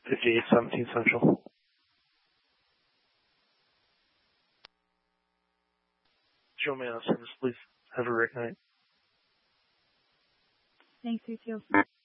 5817 Central. Joe Man service, please. Have a great night. Thanks, you too.